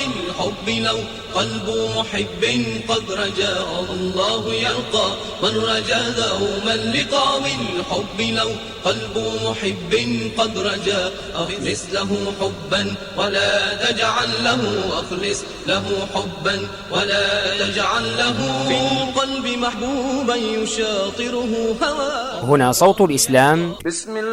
الحب لو قلب محب قد رجا الله يلقى من رجا دوما لقاء الحب لو قلب محب قد رجا أخلص له حبا ولا تجعل له أخلص له حبا ولا تجعل له في القلب محبوبا يشاطره هواه. هنا صوت الإسلام. بسم الله.